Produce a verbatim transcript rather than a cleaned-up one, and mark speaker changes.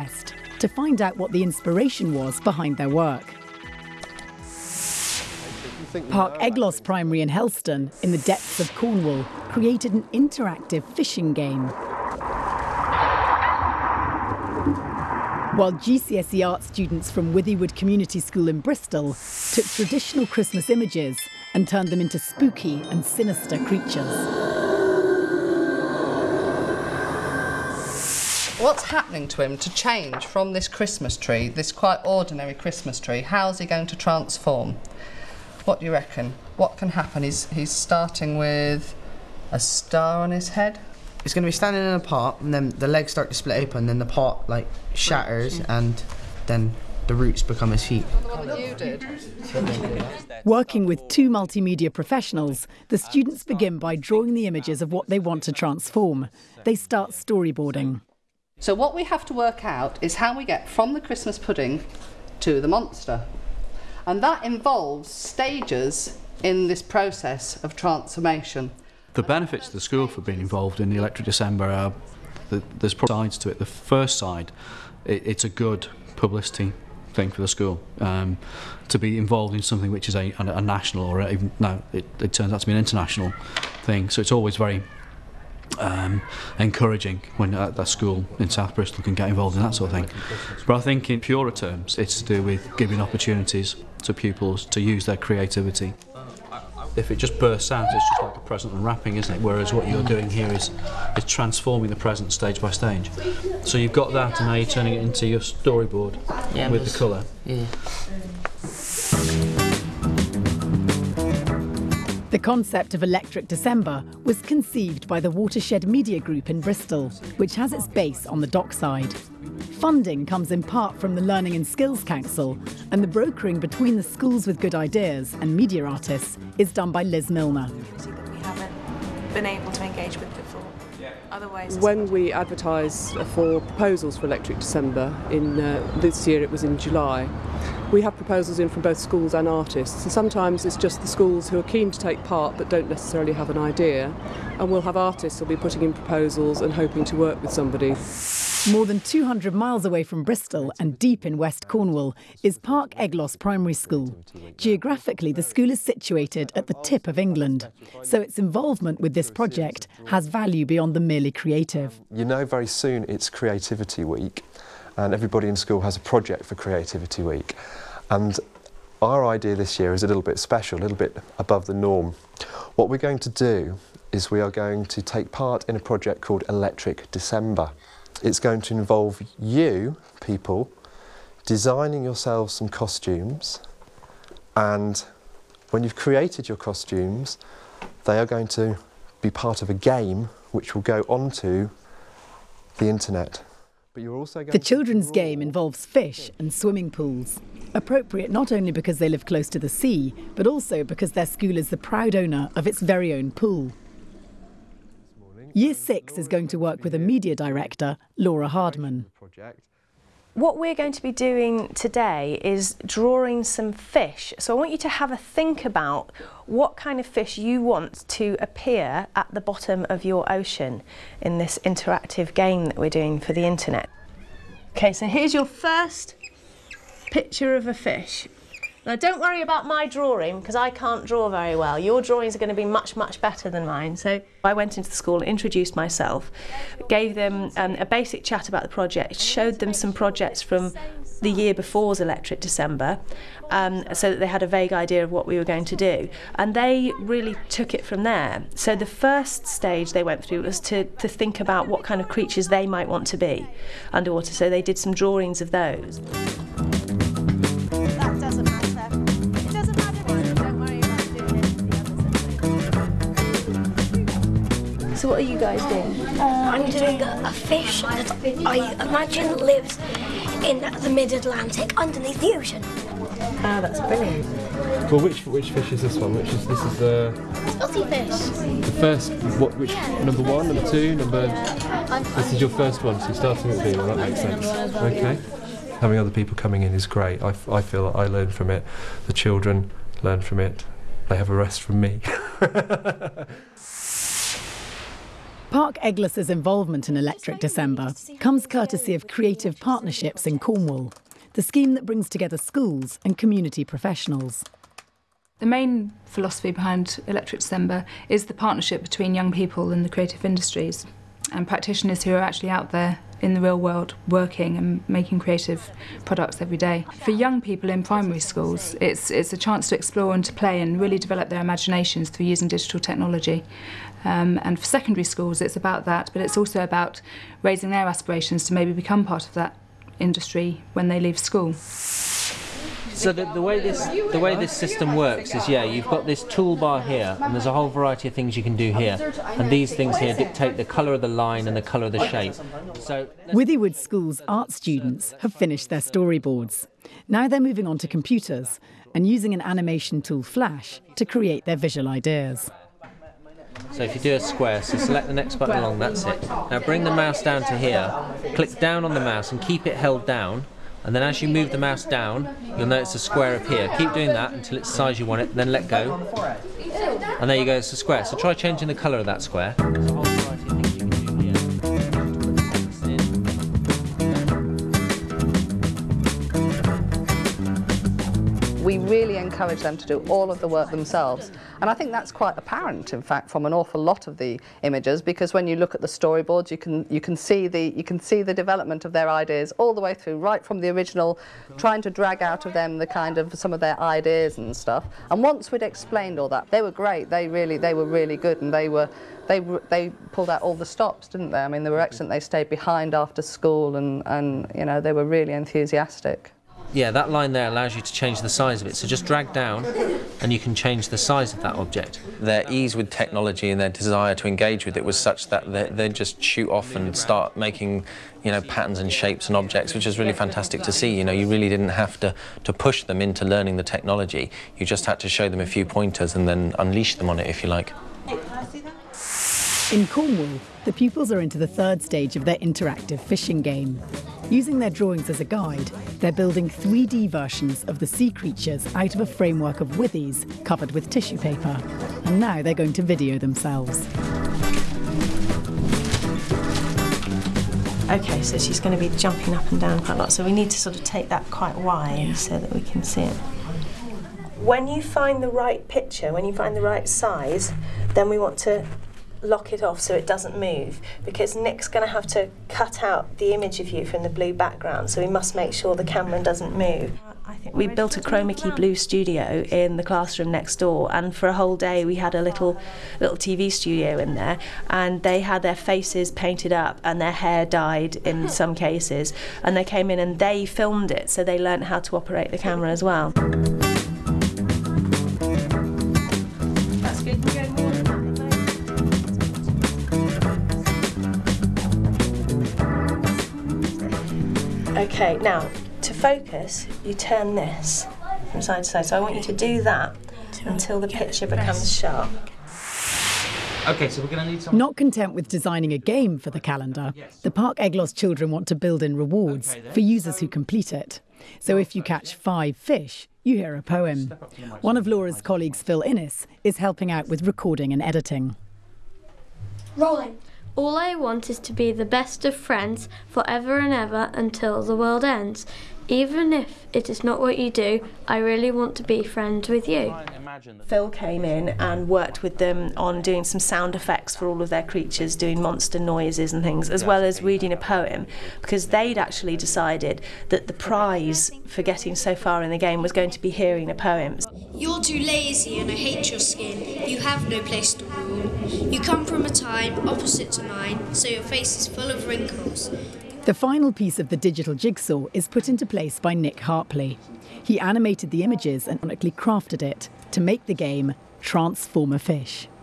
Speaker 1: West to find out what the inspiration was behind their work. Park Eglos Primary in Helston, in the depths of Cornwall, created an interactive fishing game. While G C S E art students from Withywood Community School in Bristol took traditional Christmas images and turned them into spooky and sinister creatures.
Speaker 2: What's happening to him to change from this Christmas tree, this quite ordinary Christmas tree? How's he going to transform? What do you reckon? What can happen? He's, he's starting with a star on his head.
Speaker 3: It's going to be standing in a pot, and then the legs start to split open, then the pot like shatters, and then the roots become his feet.
Speaker 2: The one that you did.
Speaker 1: Working with two multimedia professionals, the students begin by drawing the images of what they want to transform. They start storyboarding.
Speaker 2: So what we have to work out is how we get from the Christmas pudding to the monster. And that involves stages in this process of transformation.
Speaker 4: The benefits to the school for being involved in the Electric December are that there's sides to it. The first side, it, it's a good publicity thing for the school. Um, to be involved in something which is a, a, a national, or even, no, it, it turns out to be an international thing. So it's always very Um, encouraging when uh, that school in South Bristol can get involved in that sort of thing. But I think in purer terms it's to do with giving opportunities to pupils to use their creativity. If it just bursts out, it's just like a present unwrapping, isn't it? Whereas what you're doing here is, is transforming the present stage by stage. So you've got that, and now you're turning it into your storyboard yeah, with the colour.
Speaker 3: Yeah.
Speaker 1: The concept of Electric December was conceived by the Watershed Media Group in Bristol, which has its base on the dockside. Funding comes in part from the Learning and Skills Council, and the brokering between the schools with good ideas and media artists is done by Liz Milner.
Speaker 5: That we haven't been able to engage with before. Otherwise,
Speaker 6: when we advertise for proposals for Electric December, in uh, this year it was in July, we have proposals in from both schools and artists, and sometimes it's just the schools who are keen to take part but don't necessarily have an idea, and we'll have artists who'll be putting in proposals and hoping to work with somebody.
Speaker 1: More than two hundred miles away from Bristol and deep in West Cornwall is Park Eglos Primary School. Geographically, the school is situated at the tip of England, so its involvement with this project has value beyond the merely creative.
Speaker 7: You know, very soon it's Creativity Week, and everybody in school has a project for Creativity Week. And our idea this year is a little bit special, a little bit above the norm. What we're going to do is we are going to take part in a project called Electric December. It's going to involve you, people, designing yourselves some costumes, and when you've created your costumes, they are going to be part of a game which will go onto the internet. But you're also going
Speaker 1: the children's game involves fish and swimming pools, appropriate not only because they live close to the sea, but also because their school is the proud owner of its very own pool. Year six is going to work with a media director, Laura Hardman.
Speaker 5: what we're going to be doing today is drawing some fish. So I want you to have a think about what kind of fish you want to appear at the bottom of your ocean in this interactive game that we're doing for the internet. Okay, so here's your first picture of a fish. Now don't worry about my drawing because I can't draw very well. Your drawings are going to be much, much better than mine. So I went into the school, introduced myself, gave them um, a basic chat about the project, showed them some projects from the year before's Electric December, um, so that they had a vague idea of what we were going to do. And they really took it from there. So the first stage they went through was to, to think about what kind of creatures they might want to be underwater. So they did some drawings of those. So what are you guys doing?
Speaker 8: Uh, I'm doing a, a fish that I imagine lives in the mid-Atlantic underneath the ocean.
Speaker 5: Ah, that's brilliant.
Speaker 9: Well, which which fish is this one? Which is this is the
Speaker 8: Spotty fish.
Speaker 9: the first? What? Which
Speaker 8: Yeah.
Speaker 9: number one? Number two? Number?
Speaker 8: I'm
Speaker 9: This is your first one. So you're starting at B. Well, that makes sense. Okay. Having other people coming in is great. I, I feel that I learn from it. The children learn from it. They have a rest from me.
Speaker 1: Park Eglis's involvement in Electric December comes courtesy of Creative Partnerships in Cornwall, the scheme that brings together schools and community professionals.
Speaker 10: The main philosophy behind Electric December is the partnership between young people and the creative industries and practitioners who are actually out there in the real world working and making creative products every day. For young people in primary schools, it's, it's a chance to explore and to play and really develop their imaginations through using digital technology. Um, and for secondary schools, it's about that, but it's also about raising their aspirations to maybe become part of that industry when they leave school.
Speaker 11: So the, the way this the way this system works is, yeah, you've got this toolbar here, and there's a whole variety of things you can do here, and these things here dictate the colour of the line and the colour of the shape. So
Speaker 1: Withywood School's art students have finished their storyboards. Now they're moving on to computers and using an animation tool, Flash, to create their visual ideas.
Speaker 11: So if you do a square, so select the next button along, that's it. Now bring the mouse down to here, click down on the mouse and keep it held down, and then as you move the mouse down, you'll notice a square appear. Keep doing that until it's the size you want it, then let go. And there you go, it's a square. So try changing the colour of that square.
Speaker 2: We really encourage them to do all of the work themselves. And I think that's quite apparent, in fact, from an awful lot of the images, because when you look at the storyboards, you can, you can, see, the, you can see the development of their ideas all the way through, right from the original, trying to drag out of them the kind of some of their ideas and stuff. And once we'd explained all that, they were great. They really, they were really good, and they were, they, they pulled out all the stops, didn't they? I mean, they were excellent. They stayed behind after school, and, and you know, they were really enthusiastic.
Speaker 11: Yeah, that line there allows you to change the size of it. So just drag down and you can change the size of that object.
Speaker 12: Their ease with technology and their desire to engage with it was such that they, they'd just shoot off and start making, you know, patterns and shapes and objects, which is really fantastic to see. You know, you really didn't have to, to push them into learning the technology. You just had to show them a few pointers and then unleash them on it, if you like.
Speaker 1: In Cornwall, the pupils are into the third stage of their interactive fishing game. Using their drawings as a guide, they're building three D versions of the sea creatures out of a framework of withies covered with tissue paper. And now they're going to video themselves.
Speaker 5: Okay, so she's going to be jumping up and down quite a lot, so we need to sort of take that quite wide yeah. so that we can see it. When you find the right picture, when you find the right size, then we want to lock it off so it doesn't move, because Nick's going to have to cut out the image of you from the blue background, so we must make sure the camera doesn't move. I think we built a chroma key blue studio in the classroom next door, and for a whole day we had a little little T V studio in there, and they had their faces painted up and their hair dyed in some cases, and they came in and they filmed it, so they learned how to operate the camera as well. That's good. Okay, now, to focus, you turn this from side to side. So I want you to do that until the picture becomes sharp.
Speaker 11: Okay, so we're going to need some...
Speaker 1: Not content with designing a game for the calendar, the Park Eglos children want to build in rewards for users who complete it. So if you catch five fish, you hear a poem. One of Laura's colleagues, Phil Innes, is helping out with recording and editing.
Speaker 8: Rolling. All I want is to be the best of friends forever and ever until the world ends. Even if it is not what you do, I really want to be friends with you.
Speaker 5: Phil came in and worked with them on doing some sound effects for all of their creatures, doing monster noises and things, as well as reading a poem, because they'd actually decided that the prize for getting so far in the game was going to be hearing a poem.
Speaker 13: You're too lazy and I hate your skin. You have no place to rule. You come from a time opposite to mine, so your face is full of wrinkles.
Speaker 1: The final piece of the digital jigsaw is put into place by Nick Harpley. He animated the images and ironically crafted it to make the game Transform a Fish.